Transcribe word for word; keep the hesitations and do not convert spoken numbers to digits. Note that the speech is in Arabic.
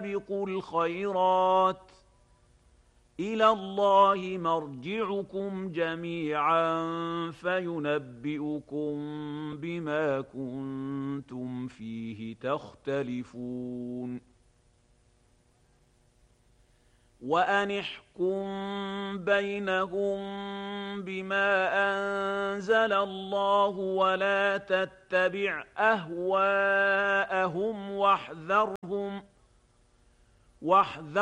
فاستبقوا الخيرات إلى الله مرجعكم جميعا فينبئكم بما كنتم فيه تختلفون وأن احكم بينهم بما أنزل الله ولا تتبع أهواءهم واحذرهم واحذر